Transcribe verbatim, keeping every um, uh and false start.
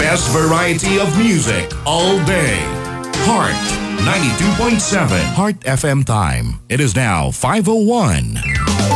best variety of music all day. Heart ninety-two point seven. Heart F M time. It is now five oh one.